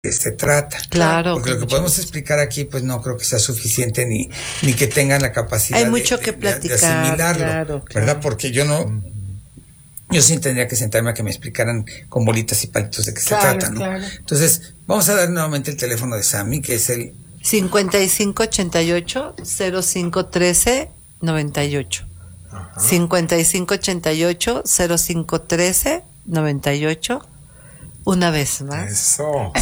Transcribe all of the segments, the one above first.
que se trata. Claro. Porque lo que podemos explicar aquí, pues no creo que sea suficiente ni que tengan la capacidad Hay mucho que platicar, de asimilarlo, claro. ¿verdad? Porque yo sí tendría que sentarme a que me explicaran con bolitas y palitos de qué se trata, ¿no? Claro. Entonces, vamos a dar nuevamente el teléfono de Sammy, que es el 5588-0513-98. 5588-0513-98. Una vez más. Eso.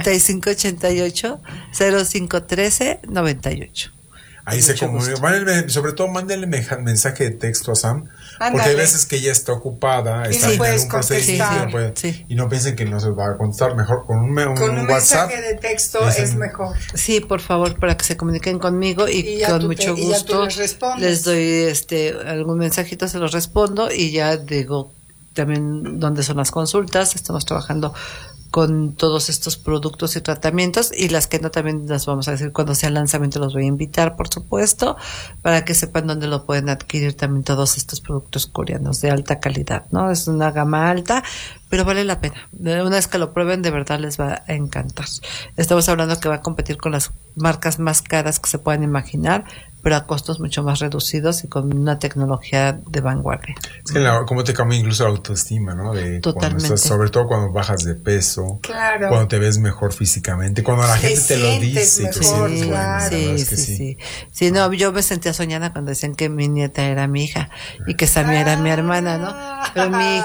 5588-0513-98. Ahí se comunica. Sobre todo, mándenle mensaje de texto a Sam. Ándale. Porque hay veces que ella está ocupada, está en algún procedimiento, y no piensen que no se va a contestar. Mejor con un WhatsApp. Mensaje de texto es mejor. Sí, por favor, para que se comuniquen conmigo y con mucho gusto les doy algún mensajito, se los respondo y ya digo también dónde son las consultas. Estamos trabajando con todos estos productos y tratamientos, y las que no también las vamos a decir cuando sea el lanzamiento, los voy a invitar, por supuesto, para que sepan dónde lo pueden adquirir también todos estos productos coreanos de alta calidad, ¿no? Es una gama alta, pero vale la pena. Una vez que lo prueben, de verdad les va a encantar. Estamos hablando que va a competir con las marcas más caras que se puedan imaginar, pero a costos mucho más reducidos y con una tecnología de vanguardia. Es que cómo te cambia incluso la autoestima, ¿no? Totalmente. Sobre todo cuando bajas de peso, claro, cuando te ves mejor físicamente, cuando la gente te lo dice. Mejor, sí, claro. Sí, no, yo me sentía soñada cuando decían que mi nieta era mi hija y que Sammy era mi hermana, ¿no? Pero mi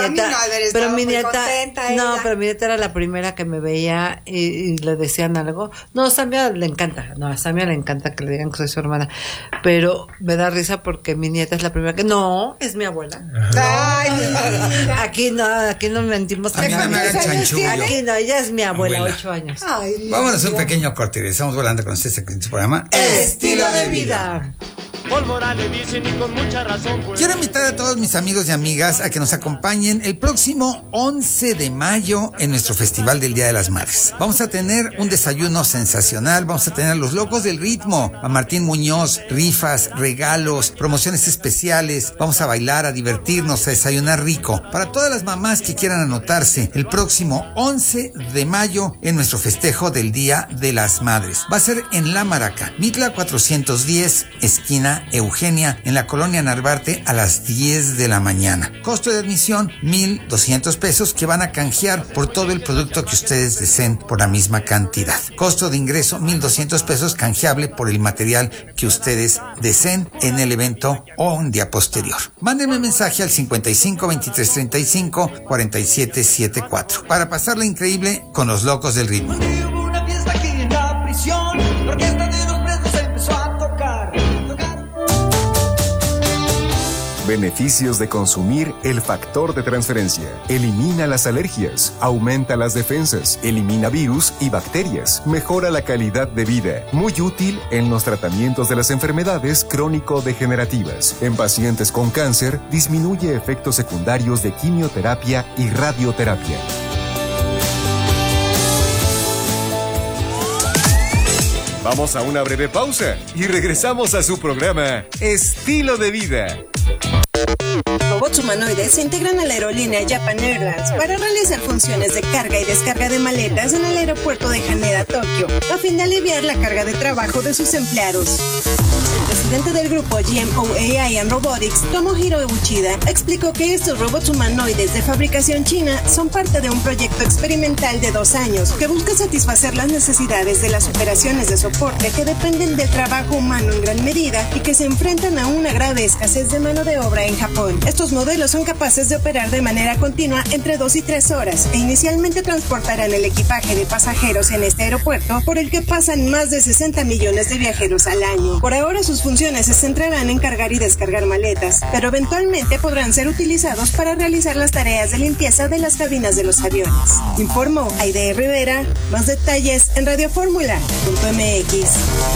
nieta, pero mi nieta era la primera que me veía y le decían algo. No, a Sammy le encanta que le digan que soy su hermana. Pero me da risa porque mi nieta es la primera que no, es mi abuela. Ay, aquí no mentimos. Aquí no me hagan chanchullo. Aquí no, ella es mi abuela. 8 años. Ay, vámonos a un pequeño corte y estamos volando con este programa Estilo de Vida. Pólvora le dicen y con mucha razón. Quiero invitar a todos mis amigos y amigas a que nos acompañen el próximo 11 de mayo en nuestro Festival del Día de las Madres. Vamos a tener un desayuno sensacional, vamos a tener los locos del ritmo, a Martín Muñoz, rifas, regalos, promociones especiales, vamos a bailar, a divertirnos, a desayunar rico. Para todas las mamás que quieran anotarse, el próximo 11 de mayo en nuestro festejo del Día de las Madres. Va a ser en La Maraca, Mitla 410, esquina Eugenia, en la colonia Narvarte, a las 10 de la mañana. Costo de admisión, 1,200 pesos, que van a canjear por todo el producto que ustedes deseen por la misma cantidad. Costo de ingreso, 1,200 pesos, canjeable por el material que ustedes deseen en el evento o un día posterior. Mándenme mensaje al 55 23 35 47 74 para pasarla increíble con los locos del ritmo. Hubo una fiesta aquí en la prisión, la orquesta de los presos empezó a tocar. Beneficios de consumir el factor de transferencia. Elimina las alergias, aumenta las defensas, elimina virus y bacterias, mejora la calidad de vida. Muy útil en los tratamientos de las enfermedades crónico-degenerativas. En pacientes con cáncer, disminuye efectos secundarios de quimioterapia y radioterapia. Vamos a una breve pausa y regresamos a su programa Estilo de Vida. Robots humanoides se integran a la aerolínea Japan Airlines para realizar funciones de carga y descarga de maletas en el aeropuerto de Haneda, Tokio, a fin de aliviar la carga de trabajo de sus empleados. El presidente del grupo GMO AI and Robotics, Tomohiro Uchida, explicó que estos robots humanoides de fabricación china son parte de un proyecto experimental de 2 años que busca satisfacer las necesidades de las operaciones de soporte que dependen del trabajo humano en gran medida y que se enfrentan a una grave escasez de mano de obra en Japón. Estos modelos son capaces de operar de manera continua entre 2 y 3 horas e inicialmente transportarán el equipaje de pasajeros en este aeropuerto por el que pasan más de 60 millones de viajeros al año. Por ahora sus funciones se centrarán en cargar y descargar maletas, pero eventualmente podrán ser utilizados para realizar las tareas de limpieza de las cabinas de los aviones. Informó Aide Rivera. Más detalles en radioformula.mx.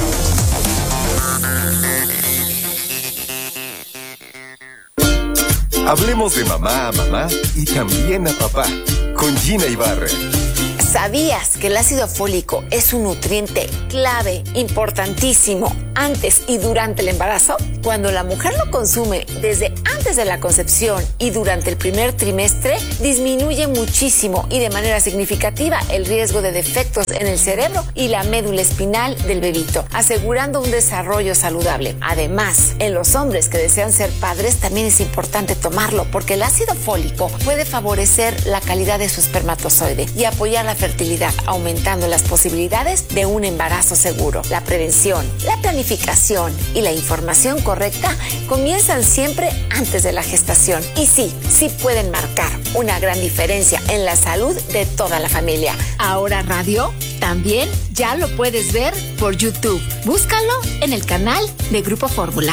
Hablemos de mamá a mamá y también a papá, con Gina Ibarra. ¿Sabías que el ácido fólico es un nutriente clave, importantísimo, antes y durante el embarazo? Cuando la mujer lo consume desde antes antes de la concepción y durante el primer trimestre, disminuye muchísimo y de manera significativa el riesgo de defectos en el cerebro y la médula espinal del bebito, asegurando un desarrollo saludable. Además, en los hombres que desean ser padres también es importante tomarlo porque el ácido fólico puede favorecer la calidad de su espermatozoide y apoyar la fertilidad, aumentando las posibilidades de un embarazo seguro. La prevención, la planificación y la información correcta comienzan siempre antes de la gestación. Y sí pueden marcar una gran diferencia en la salud de toda la familia. Ahora Radio también ya lo puedes ver por YouTube. Búscalo en el canal de Grupo Fórmula.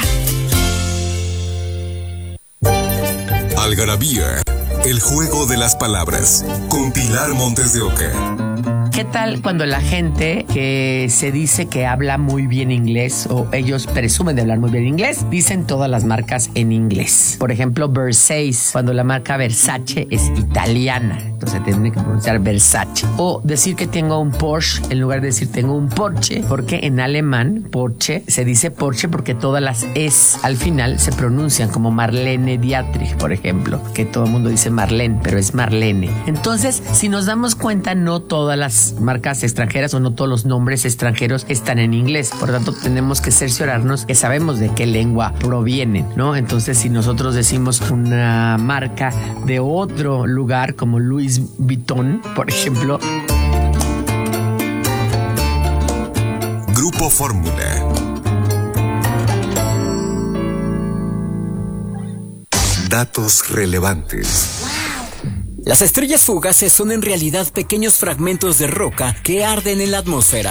Algarabía, el juego de las palabras, con Pilar Montes de Oca. ¿Qué tal cuando la gente que se dice que habla muy bien inglés o ellos presumen de hablar muy bien inglés, dicen todas las marcas en inglés? Por ejemplo, Versace, cuando la marca Versace es italiana, entonces tienen que pronunciar Versace. O decir que tengo un Porsche en lugar de decir tengo un Porsche, porque en alemán Porsche se dice Porsche porque todas las es al final se pronuncian como Marlene Dietrich, por ejemplo, que todo el mundo dice Marlene, pero es Marlene. Entonces, si nos damos cuenta, no todas las marcas extranjeras o no todos los nombres extranjeros están en inglés. Por lo tanto, tenemos que cerciorarnos que sabemos de qué lengua provienen, ¿no? Entonces, si nosotros decimos una marca de otro lugar como Louis Vuitton, por ejemplo. Grupo Fórmula. Datos relevantes. Las estrellas fugaces son en realidad pequeños fragmentos de roca que arden en la atmósfera.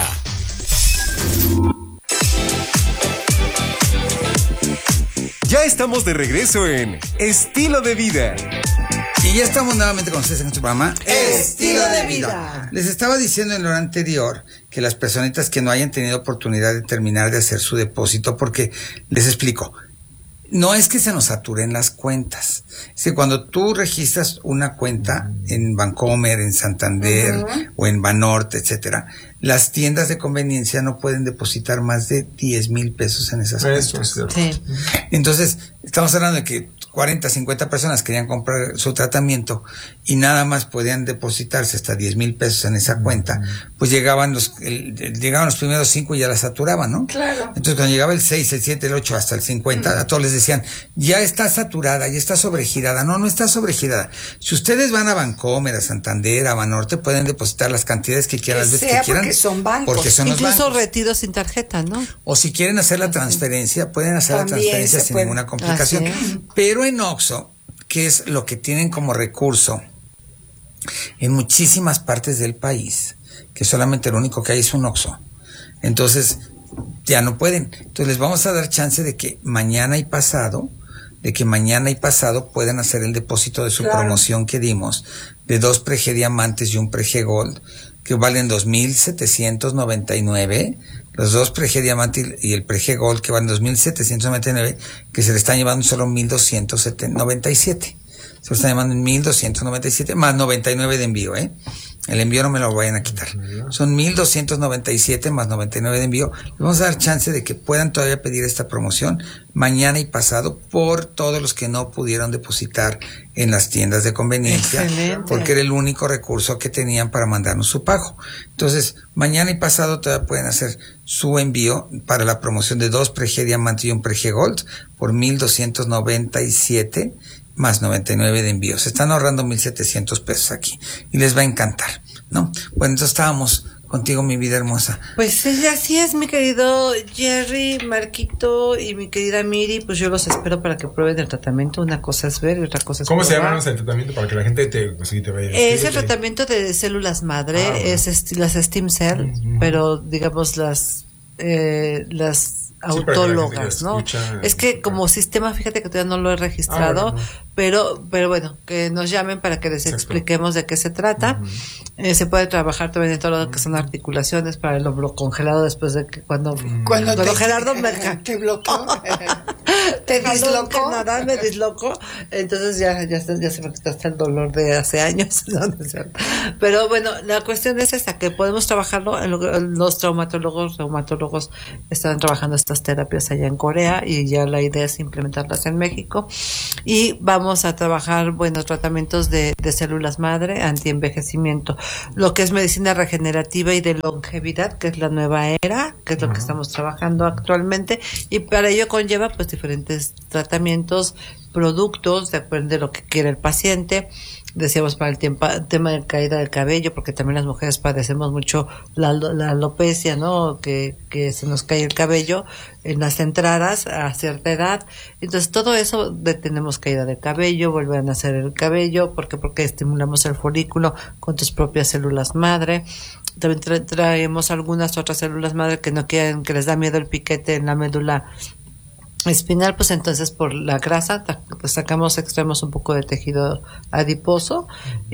Ya estamos de regreso en Estilo de Vida. Y ya estamos nuevamente con ustedes en nuestro programa Estilo de Vida. Les estaba diciendo en lo anterior que las personitas que no hayan tenido oportunidad de terminar de hacer su depósito, porque les explico, no es que se nos saturen las cuentas. Es que cuando tú registras una cuenta en Bancomer, en Santander o en Banorte, etcétera, las tiendas de conveniencia no pueden depositar más de 10,000 pesos en esas cuentas. Sí. Entonces, estamos hablando de que 40, 50 personas querían comprar su tratamiento y nada más podían depositarse hasta 10,000 pesos en esa cuenta, pues llegaban los primeros 5 y ya la saturaban, ¿no? Claro. Entonces cuando llegaba el 6, el 7, el 8 hasta el 50, a todos les decían, ya está saturada, ya está sobregirada. No está sobregirada. Si ustedes van a Bancomer, a Santander, a Banorte, pueden depositar las cantidades que quieran, las veces que quieran. Porque son bancos. Porque son incluso los bancos. Retiro sin tarjeta, ¿no? O si quieren hacer la transferencia, pueden hacer la transferencia sin ninguna complicación. Pero en Oxxo, que es lo que tienen como recurso en muchísimas partes del país, que solamente lo único que hay es un Oxxo, entonces ya no pueden. Entonces les vamos a dar chance de que mañana y pasado puedan hacer el depósito de su promoción que dimos de 2 Prege Diamantes y un Prege Gold, que valen 2,799, los 2 Prege Diamante y el Prege Gold, que valen 2,799, que se le están llevando solo 1,297. Se lo están llevando en 1,297, más 99 de envío, El envío no me lo vayan a quitar. Son 1,297 más 99 de envío. Les vamos a dar chance de que puedan todavía pedir esta promoción mañana y pasado por todos los que no pudieron depositar en las tiendas de conveniencia. Excelente. Porque era el único recurso que tenían para mandarnos su pago. Entonces, mañana y pasado todavía pueden hacer su envío para la promoción de 2 Prege Diamante y un Prege Gold por 1,297 más 99 de envío. Se están ahorrando 1,700 pesos aquí y les va a encantar, ¿no? Bueno, entonces estábamos contigo, mi vida hermosa. Pues así es, mi querido Jerry, Marquito y mi querida Miri. Pues yo los espero para que prueben el tratamiento. Una cosa es ver y otra cosa es ¿Cómo probar. se llama el tratamiento para que la gente te vaya? Es el tratamiento de células madre, bueno. Es las Stem Cell, pero digamos las autólogas, ¿no? Escucha, es que como sistema, fíjate que todavía no lo he registrado, pero bueno, que nos llamen para que les expliquemos de qué se trata. Se puede trabajar también en todo lo que son articulaciones para el hombro congelado después de que cuando Gerardo Merca te bloqueó. ¿Te dislocó? Nada, me disloco. Entonces ya se me quitó hasta el dolor de hace años. Pero bueno, la cuestión es esta, que podemos trabajarlo. Los reumatólogos están trabajando estas terapias allá en Corea y ya la idea es implementarlas en México. Y vamos a trabajar buenos tratamientos de células madre, antienvejecimiento, lo que es medicina regenerativa y de longevidad, que es la nueva era, que es lo que estamos trabajando actualmente, y para ello conlleva pues diferentes tratamientos, productos, depende de lo que quiere el paciente. Decíamos para el tema de caída del cabello, porque también las mujeres padecemos mucho la alopecia, ¿no? Que se nos cae el cabello en las entradas a cierta edad. Entonces todo eso detenemos caída de cabello, vuelve a nacer el cabello, porque estimulamos el folículo con tus propias células madre. También traemos algunas otras células madre que no quieren, que les da miedo el piquete en la médula espinal, pues entonces por la grasa pues extraemos un poco de tejido adiposo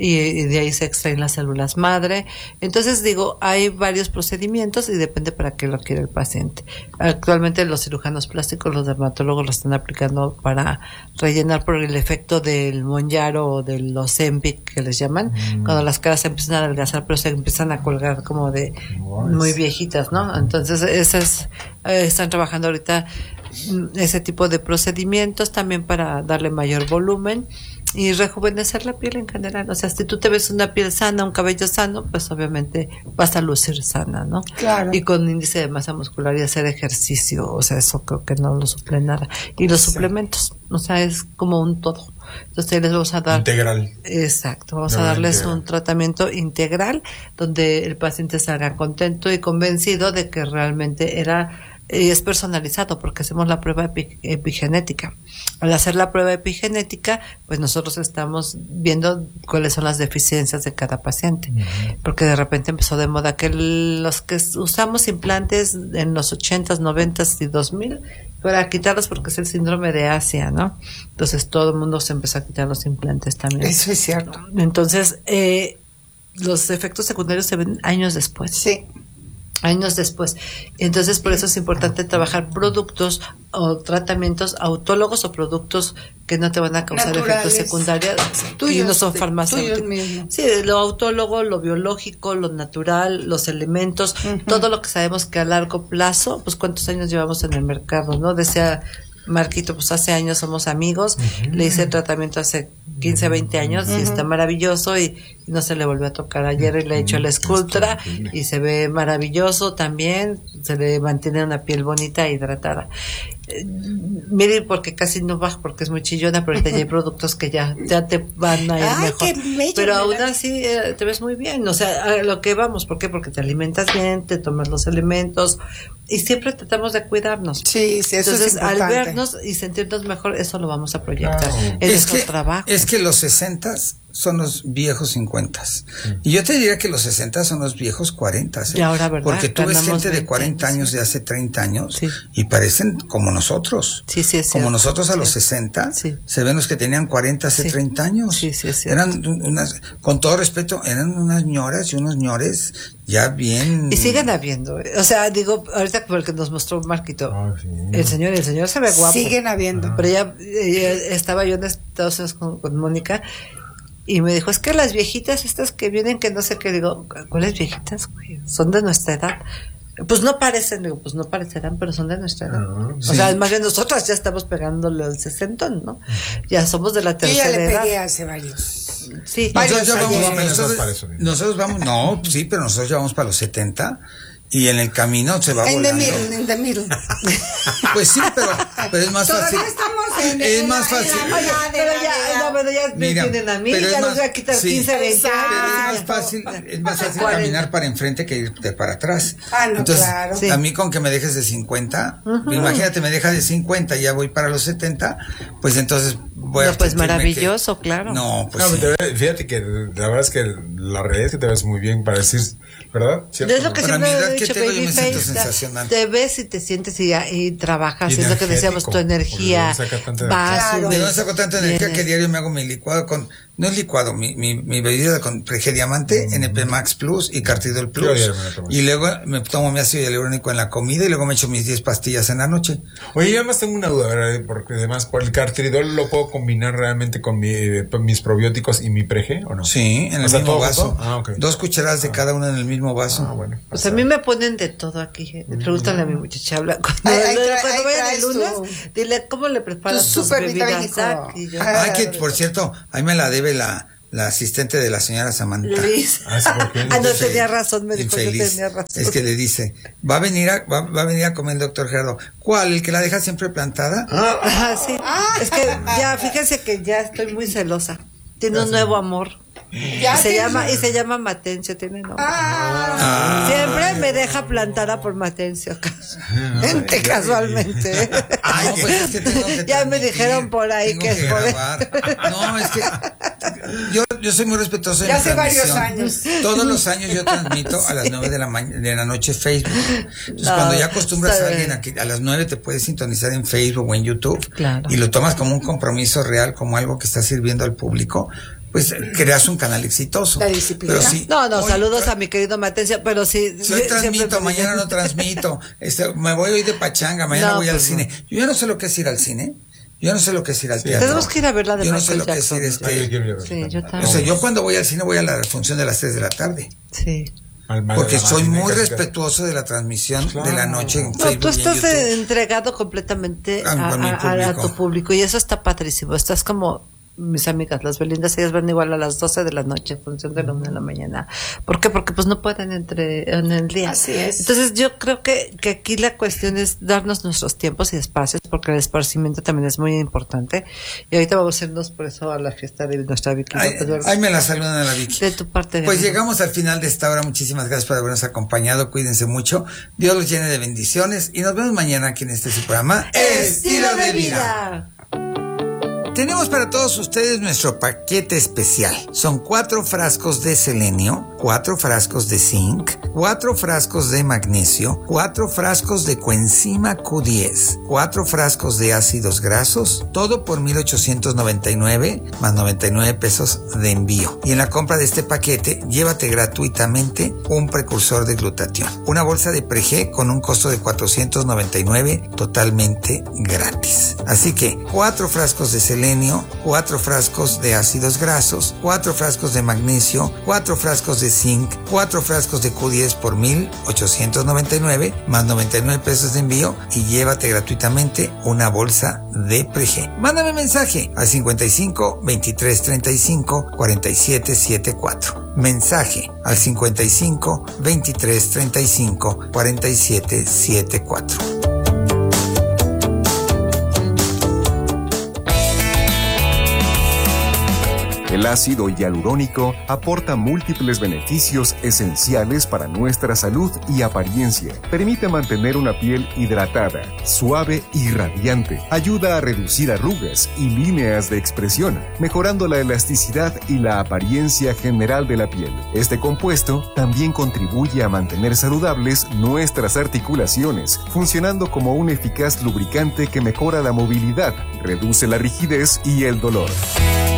y de ahí se extraen las células madre. Entonces digo, hay varios procedimientos y depende para qué lo quiere el paciente. Actualmente los cirujanos plásticos, los dermatólogos lo están aplicando para rellenar por el efecto del Mounjaro o del Ozempic que les llaman, cuando las caras se empiezan a adelgazar pero se empiezan a colgar como de muy viejitas, ¿no? Entonces están trabajando ahorita ese tipo de procedimientos también para darle mayor volumen y rejuvenecer la piel en general. O sea, si tú te ves una piel sana, un cabello sano, pues obviamente vas a lucir sana, ¿no? Claro. Y con índice de masa muscular y hacer ejercicio, o sea, eso creo que no lo suple nada. Y los suplementos, o sea, es como un todo. Entonces les vamos a dar... Integral. Exacto, vamos a darles un tratamiento integral donde el paciente salga contento y convencido de que realmente es personalizado, porque hacemos la prueba epigenética. Al hacer la prueba epigenética, pues nosotros estamos viendo cuáles son las deficiencias de cada paciente, porque de repente empezó de moda que los que usamos implantes en los 80s, 90s y 2000 para quitarlos porque es el síndrome de Asia, ¿no? Entonces todo el mundo se empezó a quitar los implantes también. Eso es cierto. Entonces los efectos secundarios se ven años después. Sí. Años después. Entonces, por eso es importante trabajar productos o tratamientos autólogos o productos que no te van a causar efectos secundarios y no son farmacéuticos. Sí, lo autólogo, lo biológico, lo natural, los elementos, todo lo que sabemos que a largo plazo, pues cuántos años llevamos en el mercado, ¿no? Decía Marquito, pues hace años somos amigos, le hice el tratamiento hace 15, 20 años y está maravilloso y no se le volvió a tocar. Ayer le he hecho el Sculptra y se ve maravilloso también, se le mantiene una piel bonita e hidratada. Mire, porque casi no baja porque es muy chillona, pero ahorita ya hay productos que ya te van a ir mejor. Pero aún así te ves muy bien, o sea, a lo que vamos, ¿por qué? Porque te alimentas bien, te tomas los elementos y siempre tratamos de cuidarnos. Sí, sí, eso entonces, es importante. Al vernos y sentirnos mejor, eso lo vamos a proyectar en nuestro trabajo. Es que los 60s son los viejos 50s. Y yo te diría que los 60 son los viejos 40s. Y ahora, ¿verdad? Porque tú ves gente de 40 años de hace 30 años y parecen como nosotros. Sí, sí, es como cierto. nosotros a los 60, se ven los que tenían 40 hace 30 años. Sí, sí, es eran unas, con todo respeto, eran unas ñoras y unos ñores ya bien. Y siguen habiendo. O sea, digo, ahorita porque nos mostró Marquito, el señor se ve guapo. Siguen habiendo. Pero ya estaba yo en Estados Unidos con Mónica. Y me dijo, es que las viejitas estas que vienen, que no sé qué, digo, ¿cuáles viejitas, güey? Son de nuestra edad. Pues no parecen, digo, pues no parecerán, pero son de nuestra edad. O sea, más bien nosotras ya estamos pegándole al 60, ¿no? Ya somos de la tercera edad. Yo ya le pegué hace varios. Sí. Nosotros vamos, no, sí, pero nosotros ya vamos para los 70. Y en el camino se va volando. En the middle. Pues sí, pero es más fácil. Es más fácil. Pero ya me tienen a mí, ya los voy a quitar 15, 20 años. Pero es más fácil caminar para enfrente que irte para atrás. No, entonces, claro. A mí con que me dejes de 50, imagínate, me dejas de 50 y ya voy para los 70, pues entonces voy a... Pues maravilloso, claro. No, pues fíjate que la verdad es que la realidad es que te ves muy bien para decir ¿Verdad? ¿Cierto? Es lo que para mi edad que tengo yo me siento sensacional. Te ves y te sientes y trabajas, es lo que decíamos, tu energía va a subir. No saco tanta energía que diario me hago mi licuado con, no es licuado, mi bebida con Pregediamante, NP Max Plus y Cartidol Plus. Y luego me tomo mi ácido hialurónico en la comida y luego me echo mis 10 pastillas en la noche. Oye, yo además tengo una duda, ¿verdad? Porque además, ¿el Cartidol lo puedo combinar realmente con mis probióticos y mi Prege o no? Sí, en el mismo vaso. Okay. 2 cucharadas de cada uno en el mismo vaso. Bueno. Pues a mí me ponen de todo aquí. Pregúntale a mi muchacha, habla cuando vayan el lunes, dile cómo le preparas tus bebidas. Que por cierto, ahí me la debe la asistente de la señora Samantha. No tenía razón, me dijo que tenía razón. Es que le dice, va a venir a comer el doctor Gerardo. ¿Cuál? ¿El que la deja siempre plantada? Sí. Es que ya, fíjense que ya estoy muy celosa. Tiene un nuevo amor. Y se llama Matencio, tiene nombre. Siempre me deja plantada por Matencio, casualmente. Pues es que ya me dijeron por ahí que es por No, es que yo soy muy respetuoso ya hace varios años. Todos los años yo transmito a las 9 de la noche Facebook. Entonces cuando ya acostumbras a alguien a que a las 9 te puedes sintonizar en Facebook o en YouTube, y lo tomas como un compromiso real, como algo que está sirviendo al público, pues creas un canal exitoso. La disciplina. Pero sí, saludos a mi querido Matencio, pero sí. Hoy transmito, mañana no transmito. Me voy hoy de pachanga, mañana voy al cine. Yo ya no sé lo que es ir al cine. Yo no sé lo que es ir al teatro. Tenemos que ir a ver la de Michael Jackson. Yo no sé lo que es ir yo también. O sea, yo cuando voy al cine voy a la función de las 3 de la tarde. Sí. Porque soy muy respetuoso de la transmisión de la noche en Facebook. Tú estás entregado completamente a tu público y eso está padrísimo. Estás como mis amigas, las Belindas, ellas van igual a las 12 de la noche, en función de la 1 de la mañana. ¿Por qué? Porque pues no pueden en el día. Así es. Entonces yo creo que aquí la cuestión es darnos nuestros tiempos y espacios, porque el esparcimiento también es muy importante. Y ahorita vamos a irnos por eso a la fiesta de nuestra Vicky. Ahí me la saludan a la Vicky. De tu parte. Pues llegamos al final de esta hora. Muchísimas gracias por habernos acompañado. Cuídense mucho. Dios los llene de bendiciones. Y nos vemos mañana aquí en este programa Estilo de Vida. Tenemos para todos ustedes nuestro paquete especial. Son 4 frascos de selenio, 4 frascos de zinc, 4 frascos de magnesio, 4 frascos de coenzima Q10, 4 frascos de ácidos grasos, todo por $1,899 más 99 pesos de envío. Y en la compra de este paquete, llévate gratuitamente un precursor de glutatión. Una bolsa de Prege con un costo de $499 totalmente gratis. Así que 4 frascos de selenio, 4 frascos de ácidos grasos, 4 frascos de magnesio, 4 frascos de zinc, 4 frascos de Q10 por $1,899 más 99 pesos de envío y llévate gratuitamente una bolsa de Prege. Mándame mensaje al 55 23 35 47 74. Mensaje al 55 23 35 47 74. El ácido hialurónico aporta múltiples beneficios esenciales para nuestra salud y apariencia. Permite mantener una piel hidratada, suave y radiante. Ayuda a reducir arrugas y líneas de expresión, mejorando la elasticidad y la apariencia general de la piel. Este compuesto también contribuye a mantener saludables nuestras articulaciones, funcionando como un eficaz lubricante que mejora la movilidad, reduce la rigidez y el dolor.